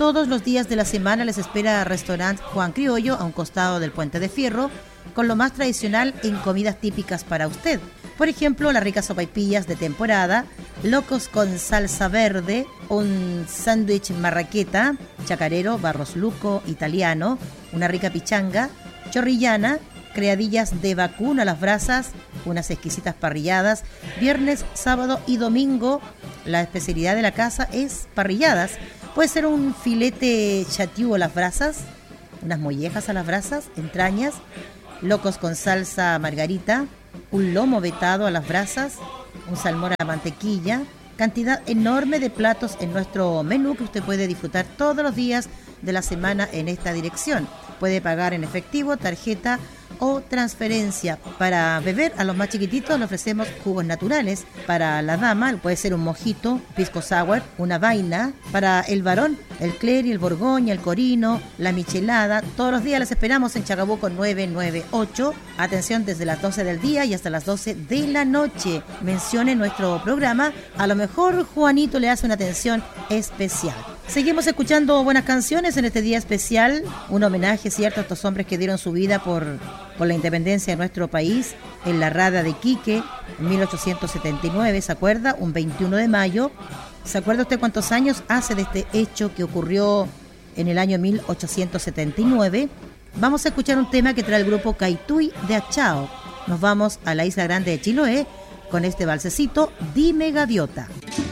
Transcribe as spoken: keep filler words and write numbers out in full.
todos los días de la semana les espera Restaurant Juan Criollo, a un costado del Puente de Fierro, con lo más tradicional en comidas típicas para usted. Por ejemplo, las ricas sopaipillas de temporada, locos con salsa verde, un sándwich marraqueta, chacarero, barros luco, italiano, una rica pichanga, chorrillana, creadillas de vacuno a las brasas, unas exquisitas parrilladas. Viernes, sábado y domingo, la especialidad de la casa es parrilladas. Puede ser un filete chatiu a las brasas, unas mollejas a las brasas, entrañas, locos con salsa margarita, un lomo vetado a las brasas, un salmón a la mantequilla, cantidad enorme de platos en nuestro menú que usted puede disfrutar todos los días de la semana en esta dirección. Puede pagar en efectivo, tarjeta o transferencia. Para beber, a los más chiquititos le ofrecemos jugos naturales. Para la dama puede ser un mojito, pisco sour, una vaina. Para el varón, el cleri, el borgoña, el corino, la michelada. Todos los días les esperamos en Chacabuco nueve nueve ocho. Atención desde las doce del día y hasta las doce de la noche. Mencione nuestro programa. A lo mejor Juanito le hace una atención especial. Seguimos escuchando buenas canciones en este día especial. Un homenaje, cierto, a estos hombres que dieron su vida por, por la independencia de nuestro país en la Rada de Iquique en mil ochocientos setenta y nueve, ¿se acuerda? Un veintiuno de mayo. ¿Se acuerda usted cuántos años hace de este hecho que ocurrió en el año mil ochocientos setenta y nueve? Vamos a escuchar un tema que trae el grupo Caituy de Achao. Nos vamos a la Isla Grande de Chiloé con este balsecito, Dime Gaviota.